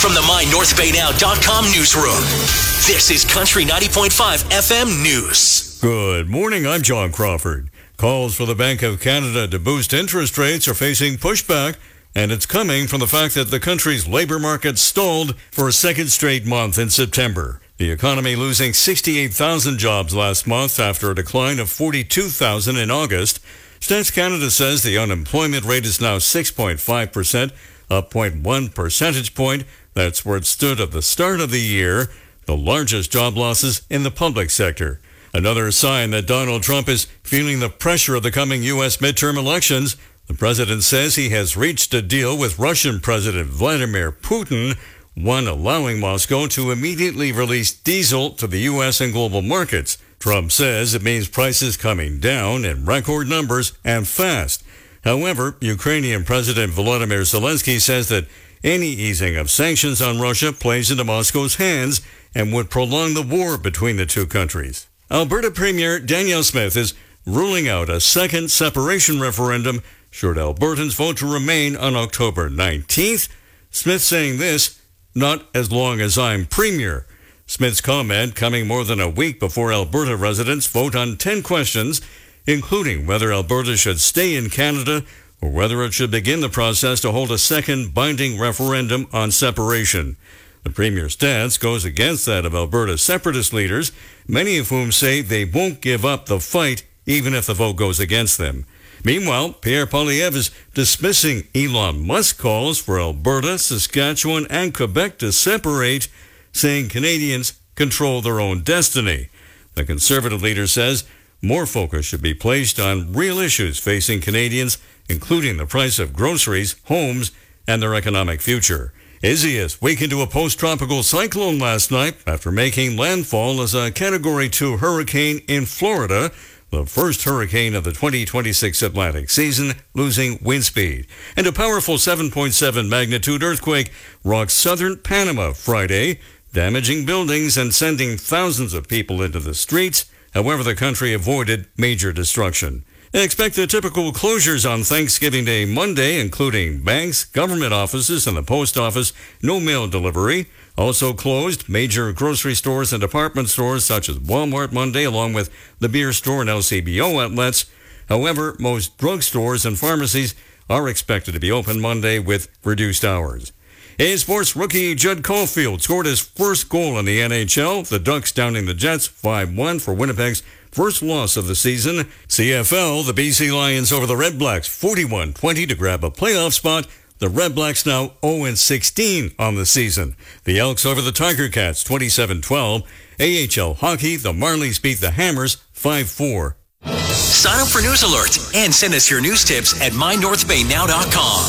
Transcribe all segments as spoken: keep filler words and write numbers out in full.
from the my north bay now dot com newsroom, this is Country ninety point five F M News. Good morning, I'm John Crawford. Calls for the Bank of Canada to boost interest rates are facing pushback, and it's coming from the fact that the country's labor market stalled for a second straight month in September. The economy losing sixty-eight thousand jobs last month after a decline of forty-two thousand in August. Stats Canada says the unemployment rate is now six point five percent, up zero point one percentage point. That's where it stood at the start of the year, the largest job losses in the public sector. Another sign that Donald Trump is feeling the pressure of the coming U S midterm elections. The president says he has reached a deal with Russian President Vladimir Putin, one allowing Moscow to immediately release diesel to the U S and global markets. Trump says it means prices coming down in record numbers and fast. However, Ukrainian President Volodymyr Zelensky says that any easing of sanctions on Russia plays into Moscow's hands and would prolong the war between the two countries. Alberta Premier Danielle Smith is ruling out a second separation referendum should Albertans vote to remain on October nineteenth. Smith saying this, "Not as long as I'm Premier." Smith's comment coming more than a week before Alberta residents vote on ten questions, including whether Alberta should stay in Canada or whether it should begin the process to hold a second binding referendum on separation. The Premier's stance goes against that of Alberta's separatist leaders, many of whom say they won't give up the fight even if the vote goes against them. Meanwhile, Pierre Poilievre is dismissing Elon Musk's calls for Alberta, Saskatchewan, and Quebec to separate, saying Canadians control their own destiny. The Conservative leader says more focus should be placed on real issues facing Canadians, including the price of groceries, homes, and their economic future. Isaias weakened to a post-tropical cyclone last night after making landfall as a Category two hurricane in Florida, the first hurricane of the twenty twenty-six Atlantic season, losing wind speed. And a powerful seven point seven magnitude earthquake rocked southern Panama Friday, damaging buildings and sending thousands of people into the streets. However, the country avoided major destruction. Expect the typical closures on Thanksgiving Day Monday, including banks, government offices, and the post office. No mail delivery. Also closed major grocery stores and department stores such as Walmart Monday, along with the beer store and L C B O outlets. However, most drugstores and pharmacies are expected to be open Monday with reduced hours. A sports rookie Judd Caulfield scored his first goal in the N H L. The Ducks downing the Jets five one for Winnipeg's first loss of the season. C F L, the B C Lions over the Red Blacks forty-one twenty to grab a playoff spot. The Red Blacks now oh and sixteen on the season. The Elks over the Tiger Cats twenty-seven twelve. A H L hockey, the Marlies beat the Hammers five four. Sign up for news alerts and send us your news tips at my north bay now dot com.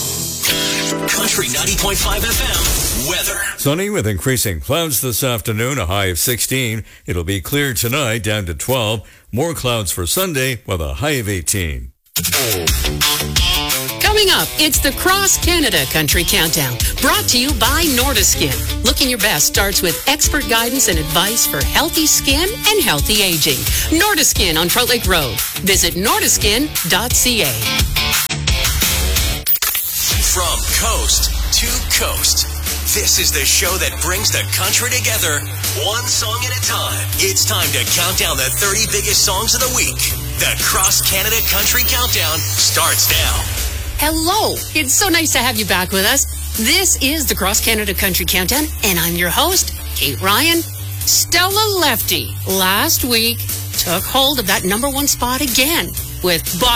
Country ninety point five F M weather. Sunny with increasing clouds this afternoon, a high of sixteen. It'll be clear tonight, down to twelve. More clouds for Sunday with a high of eighteen. Coming up, it's the Cross Canada Country Countdown, brought to you by Nordiskin. Looking your best starts with expert guidance and advice for healthy skin and healthy aging. Nordiskin on Trout Lake Road. Visit nordiskin dot c a. From coast to coast, this is the show that brings the country together, one song at a time. It's time to count down the thirty biggest songs of the week. The Cross Canada Country Countdown starts now. Hello. It's so nice to have you back with us. This is the Cross Canada Country Countdown, and I'm your host, Kate Ryan. Stella Lefty last week took hold of that number one spot again with Bob.